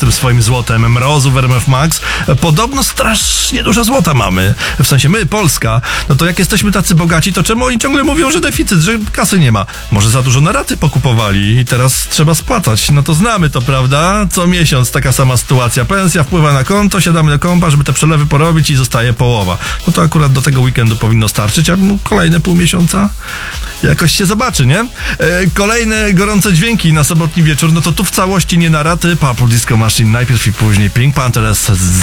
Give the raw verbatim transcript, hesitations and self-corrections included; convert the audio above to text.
tym swoim złotem, mrozu w R M F Max. Podobno strasznie dużo złota mamy. W sensie my, Polska. No to jak jesteśmy tacy bogaci, to czemu oni ciągle mówią, że deficyt, że kasy nie ma? Może za dużo na raty pokupowali i teraz trzeba spłacać. No to znamy to, prawda? Co miesiąc taka sama sytuacja. Pensja wpływa na konto, siadamy do kompa, żeby te przelewy porobić i zostaje połowa. No to akurat do tego weekendu powinno starczyć, a kolejne pół miesiąca jakoś się zobaczy, nie? E, kolejne gorące dźwięki na sobotni wieczór, no to tu w całości nie na raty. Purple Disco Machine najpierw i później Pink Panthers z